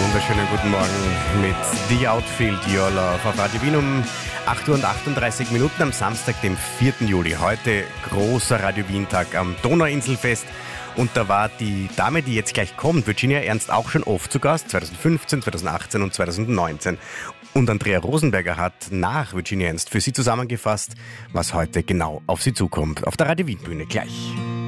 wunderschönen guten Morgen mit The Outfield, Your Love auf Radio Wien um 8 Uhr und 38 Minuten am Samstag, dem 4. Juli. Heute großer Radio Wien-Tag am Donauinselfest. Und da war die Dame, die jetzt gleich kommt, Virginia Ernst, auch schon oft zu Gast, 2015, 2018 und 2019. Und Andrea Rosenberger hat nach Virginia Ernst für Sie zusammengefasst, was heute genau auf Sie zukommt. Auf der Radio Wien-Bühne gleich.